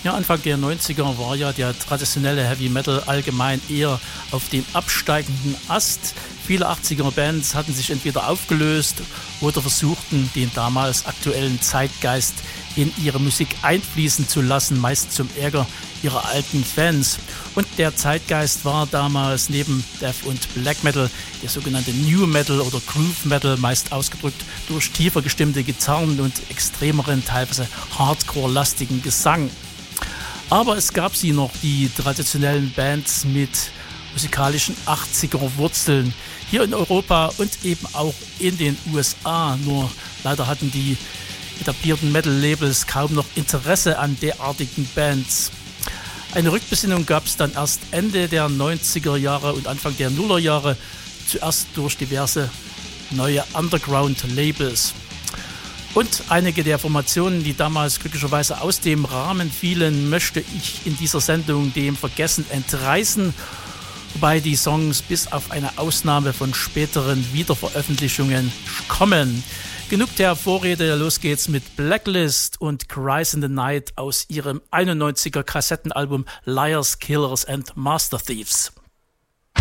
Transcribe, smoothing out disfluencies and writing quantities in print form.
Ja, Anfang der 90er war ja der traditionelle Heavy Metal allgemein eher auf dem absteigenden Ast. Viele 80er-Bands hatten sich entweder aufgelöst oder versuchten, den damals aktuellen Zeitgeist in ihre Musik einfließen zu lassen, meist zum Ärger ihrer alten Fans. Und der Zeitgeist war damals neben Death und Black Metal der sogenannte New Metal oder Groove Metal, meist ausgedrückt durch tiefer gestimmte Gitarren und extremeren, teilweise Hardcore-lastigen Gesang. Aber es gab sie noch, die traditionellen Bands mit musikalischen 80er-Wurzeln hier in Europa und eben auch in den USA. Nur leider hatten die etablierten Metal-Labels kaum noch Interesse an derartigen Bands. Eine Rückbesinnung gab es dann erst Ende der 90er Jahre und Anfang der Nullerjahre, zuerst durch diverse neue Underground-Labels. Und einige der Formationen, die damals glücklicherweise aus dem Rahmen fielen, möchte ich in dieser Sendung dem Vergessen entreißen, wobei die Songs bis auf eine Ausnahme von späteren Wiederveröffentlichungen kommen. Genug der Vorrede, los geht's mit Blacklist und Cries in the Night aus ihrem 91er Kassettenalbum Liars, Killers and Master Thieves.